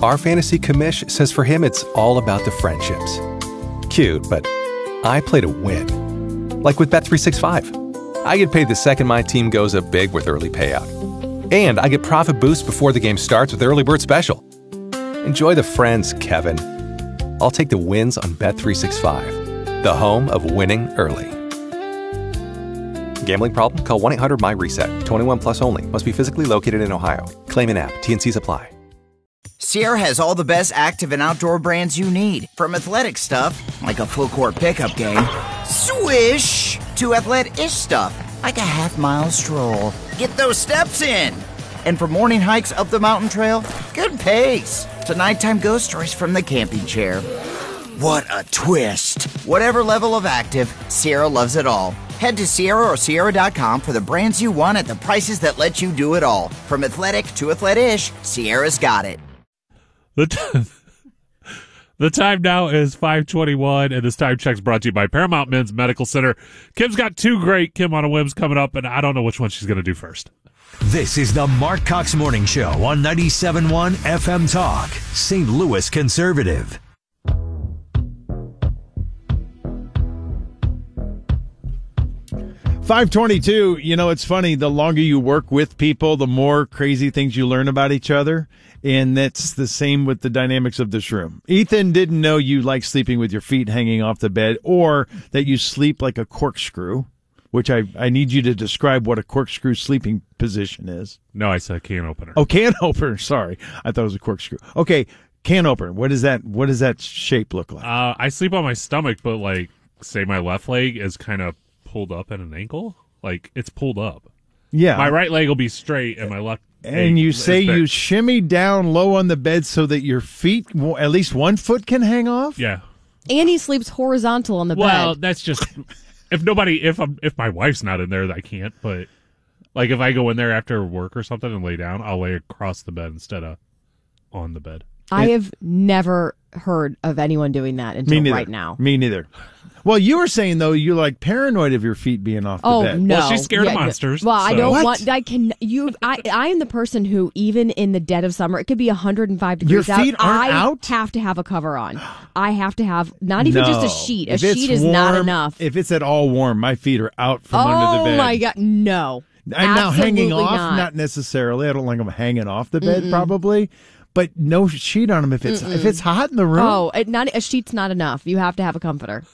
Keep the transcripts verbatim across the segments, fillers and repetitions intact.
Our fantasy commish says for him it's all about the friendships. Cute, but I play to win. Like with Bet three sixty-five. I get paid the second my team goes up big with early payout. And I get profit boost before the game starts with Early Bird Special. Enjoy the friends, Kevin. I'll take the wins on Bet three sixty-five, the home of winning early. Gambling problem? Call one eight hundred M Y RESET. twenty-one plus only. Must be physically located in Ohio. Claim an app. T N Cs apply. Sierra has all the best active and outdoor brands you need. From athletic stuff, like a full court pickup game, swish, to athletic-ish stuff, like a half-mile stroll. Get those steps in. And for morning hikes up the mountain trail, good pace. To nighttime ghost stories from the camping chair. What a twist. Whatever level of active, Sierra loves it all. Head to Sierra or Sierra dot com for the brands you want at the prices that let you do it all. From athletic to athletic-ish, Sierra's got it. The, t- the time now is five twenty-one, and this time check's brought to you by Paramount Men's Medical Center. Kim's got two great Kim on a Whims coming up, and I don't know which one she's going to do first. This is the Mark Cox Morning Show on ninety-seven point one F M Talk, Saint Louis Conservative. five twenty-two, you know, it's funny. The longer you work with people, the more crazy things you learn about each other. And that's the same with the dynamics of this room. Ethan didn't know you like sleeping with your feet hanging off the bed or that you sleep like a corkscrew, which I, I need you to describe what a corkscrew sleeping position is. No, I said can opener. Oh, can opener. Sorry. I thought it was a corkscrew. Okay. Can opener. What does that, what does that shape look like? Uh, I sleep on my stomach, but like, say my left leg is kind of pulled up at an ankle. Like, it's pulled up. Yeah. My right leg will be straight and my left And you say you shimmy down low on the bed so that your feet, at least one foot, can hang off? Yeah. And he sleeps horizontal on the well, bed. Well, that's just if nobody, if I'm, if my wife's not in there, I can't. But like if I go in there after work or something and lay down, I'll lay across the bed instead of on the bed. I have never heard of anyone doing that until right now. Me neither. Well, you were saying, though, you're like paranoid of your feet being off the oh, bed. No. Well, she's scared yeah, of monsters. Well, so. I don't what? want. I can. You. I. I am the person who, even in the dead of summer, it could be one hundred five degrees your feet out. Aren't I out? have to have a cover on. I have to have not even no. just a sheet. A if it's sheet is warm, not enough. If it's at all warm, my feet are out from oh under the bed. Oh my god, no. I'm now hanging Absolutely off, not. not necessarily. I don't like them hanging off the bed, Mm-mm. probably. But no sheet on them if it's Mm-mm. if it's hot in the room. Oh, it, not a sheet's not enough. You have to have a comforter.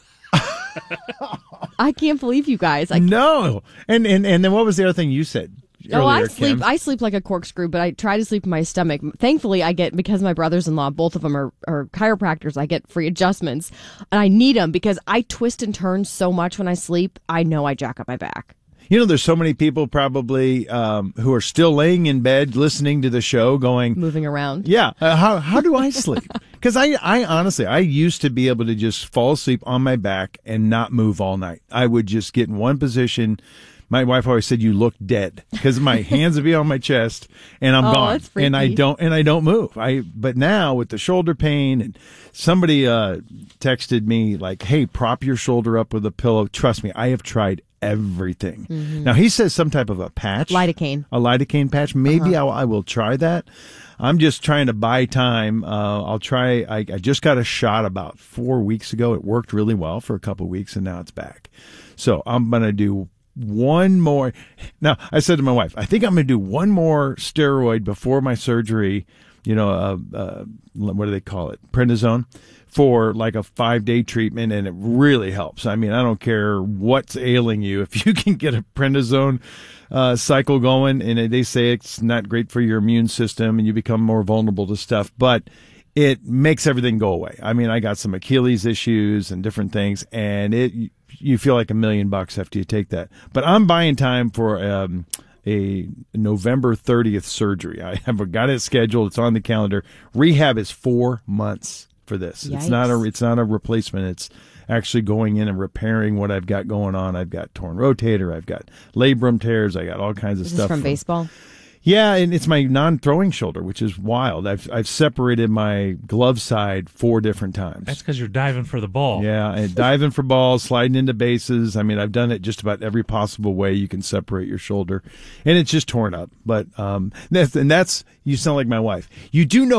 I can't believe you guys. I, no, and and and then what was the other thing you said? Oh, I earlier, sleep. Kim? I sleep like a corkscrew, but I try to sleep in my stomach. Thankfully, I get because my brothers-in-law, both of them are, are chiropractors. I get free adjustments, and I need them because I twist and turn so much when I sleep. I know I jack up my back. You know, there's so many people probably um, who are still laying in bed listening to the show going... Moving around. Yeah. Uh, how how do I sleep? Because I, I honestly, I used to be able to just fall asleep on my back and not move all night. I would just get in one position. My wife always said, you look dead, because my hands would be on my chest and I'm oh, gone. That's freaky. And I don't, and I don't move. I, but now with the shoulder pain, and somebody uh, texted me like, hey, prop your shoulder up with a pillow. Trust me, I have tried everything. Mm-hmm. Now he says some type of a patch. Lidocaine. A lidocaine patch. Maybe uh-huh. I'll, I will try that. I'm just trying to buy time. Uh, I'll try. I, I just got a shot about four weeks ago. It worked really well for a couple of weeks, and now it's back. So I'm going to do one more. Now, I said to my wife, I think I'm going to do one more steroid before my surgery, you know, uh, uh, what do they call it? Prednisone, for like a five-day treatment, and it really helps. I mean, I don't care what's ailing you. If you can get a prednisone uh, cycle going, and they say it's not great for your immune system and you become more vulnerable to stuff, but it makes everything go away. I mean, I got some Achilles issues and different things, and it you feel like a million bucks after you take that. But I'm buying time for um, a November thirtieth surgery. I have got it scheduled. It's on the calendar. Rehab is four months for this. Yikes. It's not a it's not a replacement. It's actually going in and repairing what I've got going on. I've got torn rotator. I've got labrum tears. I got all kinds of Is stuff this from baseball? Yeah, and it's my non-throwing shoulder, which is wild. I've I've separated my glove side four different times. That's because you're diving for the ball. Yeah, and diving for balls, sliding into bases. I mean, I've done it just about every possible way you can separate your shoulder, and it's just torn up. But um, that's and that's you sound like my wife. You do know